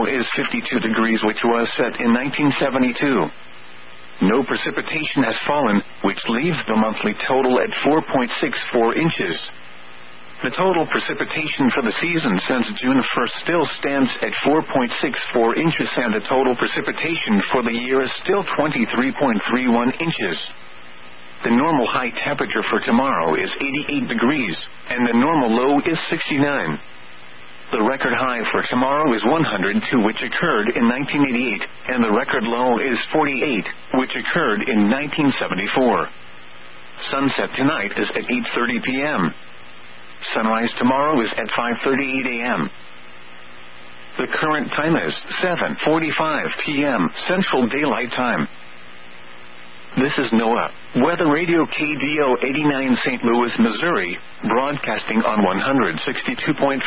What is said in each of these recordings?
is 52 degrees, which was set in 1972. No precipitation has fallen, which leaves the monthly total at 4.64 inches. The total precipitation for the season since June 1st still stands at 4.64 inches, and the total precipitation for the year is still 23.31 inches. The normal high temperature for tomorrow is 88 degrees, and the normal low is 69. The record high for tomorrow is 102, which occurred in 1988, and the record low is 48, which occurred in 1974. Sunset tonight is at 8:30 p.m. Sunrise tomorrow is at 5:38 a.m. The current time is 7:45 p.m. Central Daylight Time. This is NOAA Weather Radio KDO 89 St. Louis, Missouri, broadcasting on 162.550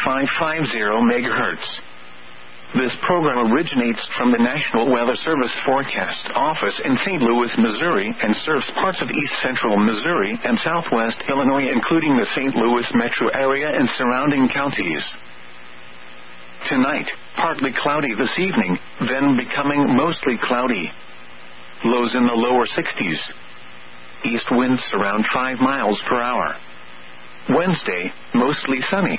MHz. This program originates from the National Weather Service Forecast Office in St. Louis, Missouri, and serves parts of east central Missouri and southwest Illinois, including the St. Louis metro area and surrounding counties. Tonight, partly cloudy this evening, then becoming mostly cloudy. Lows in the lower 60s. East winds around 5 miles per hour. Wednesday, mostly sunny.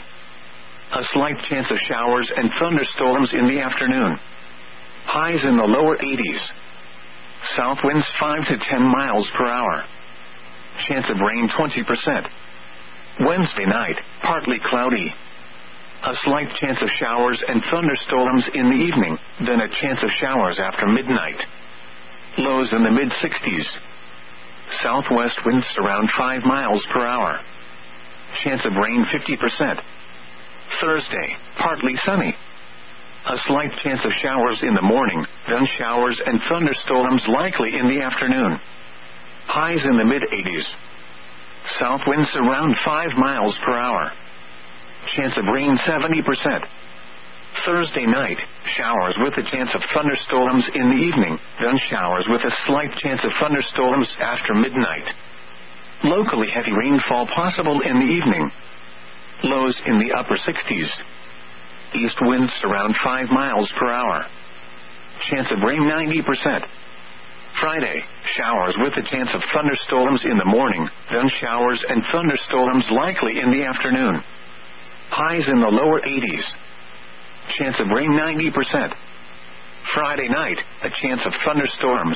A slight chance of showers and thunderstorms in the afternoon. Highs in the lower 80s. South winds 5 to 10 miles per hour. Chance of rain 20%. Wednesday night, partly cloudy. A slight chance of showers and thunderstorms in the evening, then a chance of showers after midnight. Lows in the mid-60s. Southwest winds around 5 miles per hour. Chance of rain 50%. Thursday, partly sunny. A slight chance of showers in the morning, then showers and thunderstorms likely in the afternoon. Highs in the mid-80s. South winds around 5 miles per hour. Chance of rain 70%. Thursday night, showers with a chance of thunderstorms in the evening, then showers with a slight chance of thunderstorms after midnight. Locally heavy rainfall possible in the evening. Lows in the upper 60s. East winds around 5 miles per hour. Chance of rain 90%. Friday, showers with a chance of thunderstorms in the morning, then showers and thunderstorms likely in the afternoon. Highs in the lower 80s. Chance of rain 90%. Friday night, a chance of thunderstorms.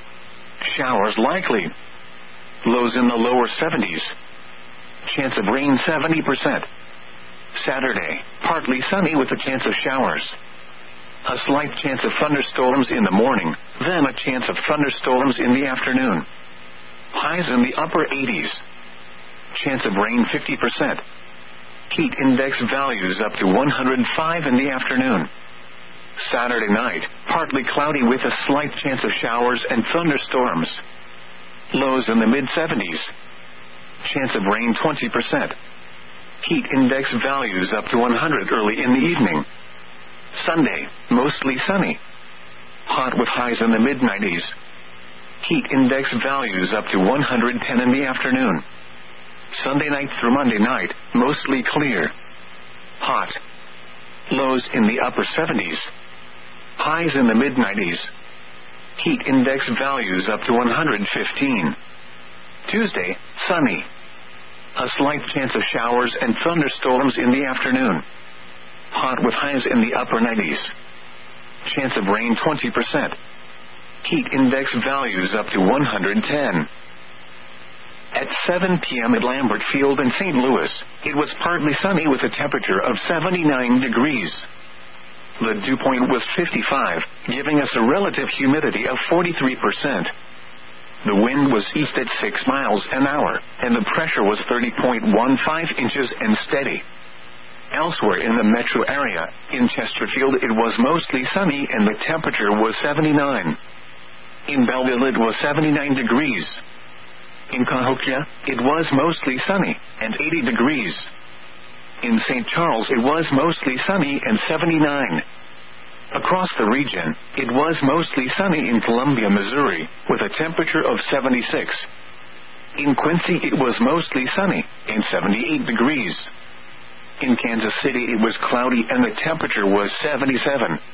Showers likely. Lows in the lower 70s. Chance of rain 70%. Saturday, partly sunny with a chance of showers. A slight chance of thunderstorms in the morning, then a chance of thunderstorms in the afternoon. Highs in the upper 80s. Chance of rain 50%. Heat index values up to 105 in the afternoon. Saturday night, partly cloudy with a slight chance of showers and thunderstorms. Lows in the mid-70s. Chance of rain 20%. Heat index values up to 100 early in the evening. Sunday, mostly sunny. Hot with highs in the mid-90s. Heat index values up to 110 in the afternoon. Sunday night through Monday night, mostly clear. Hot. Lows in the upper 70s. Highs in the mid-90s. Heat index values up to 115. Tuesday, sunny. A slight chance of showers and thunderstorms in the afternoon. Hot with highs in the upper 90s. Chance of rain 20%. Heat index values up to 110. At 7 p.m. at Lambert Field in St. Louis, it was partly sunny with a temperature of 79 degrees. The dew point was 55, giving us a relative humidity of 43%. The wind was east at 6 miles an hour, and the pressure was 30.15 inches and steady. Elsewhere in the metro area, in Chesterfield it was mostly sunny and the temperature was 79. In Belleville it was 79 degrees. In Cahokia, it was mostly sunny, and 80 degrees. In St. Charles, it was mostly sunny and 79. Across the region, it was mostly sunny in Columbia, Missouri, with a temperature of 76. In Quincy, it was mostly sunny, and 78 degrees. In Kansas City, it was cloudy and the temperature was 77.